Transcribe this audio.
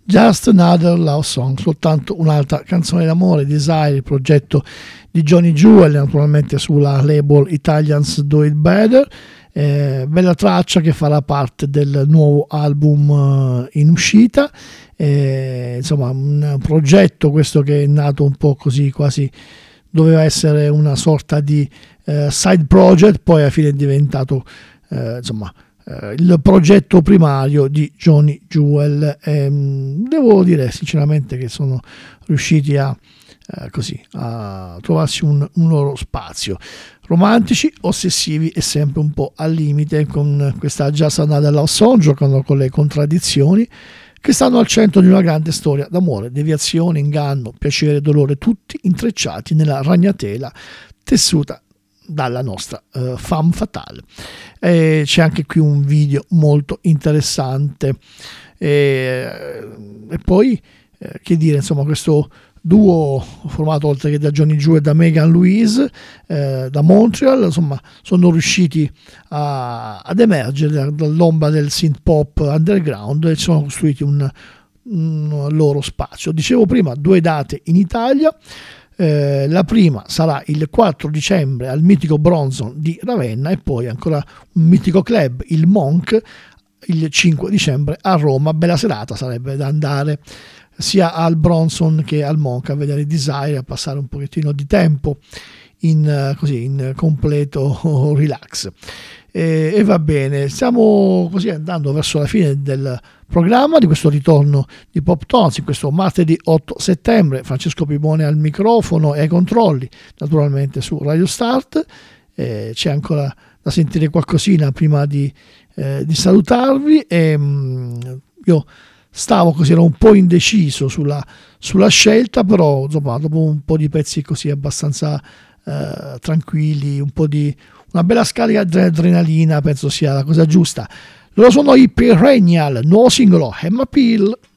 Just Another Love Song, soltanto un'altra canzone d'amore, Desire, il progetto di Johnny Jewel, naturalmente sulla label Italians Do It Better. Bella traccia che farà parte del nuovo album in uscita. Insomma, un progetto questo che è nato un po' così, quasi doveva essere una sorta di side project, poi alla fine è diventato il progetto primario di Johnny Jewel. Devo dire sinceramente che sono riusciti a trovarsi un loro spazio. Romantici, ossessivi e sempre un po' al limite, con questa Just Another Love Song, giocano con le contraddizioni che stanno al centro di una grande storia d'amore, deviazione, inganno, piacere e dolore, tutti intrecciati nella ragnatela tessuta dalla nostra femme fatale. C'è anche qui un video molto interessante, e poi che dire, insomma, questo duo formato oltre che da Johnny Jewel e da Megan Louise da Montreal, insomma, sono riusciti ad emergere dall'ombra del synth pop underground e sono costruiti un loro spazio. Dicevo prima, 2 date in Italia. La prima sarà il 4 dicembre al mitico Bronson di Ravenna e poi ancora un mitico club, il Monk, il 5 dicembre a Roma. Bella serata sarebbe da andare sia al Bronson che al Monk a vedere Desire, a passare un pochettino di tempo in completo relax. E va bene, stiamo così andando verso la fine del programma di questo ritorno di Pop Tones, in questo martedì 8 settembre. Francesco Pimone al microfono e ai controlli, naturalmente su Radio Start. C'è ancora da sentire qualcosina prima di salutarvi. Io ero un po' indeciso sulla scelta, però insomma, dopo un po' di pezzi così abbastanza tranquilli, una bella scarica di adrenalina, penso sia la cosa giusta. Loro sono i Perennial, nuovo singolo, Emma Peel.